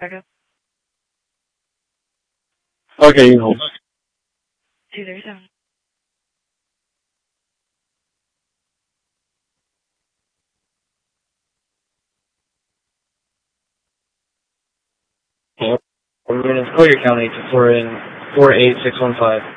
Backup. Okay, you hold. 237. Yep. We're going to Collier County to 48615.